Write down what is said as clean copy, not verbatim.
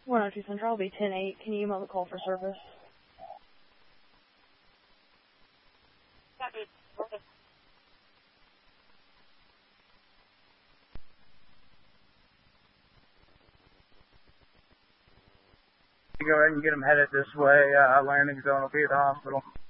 102 Central will be 10-8. Can you email the call for service? Go ahead and get them headed this way. Landing zone will be at the hospital.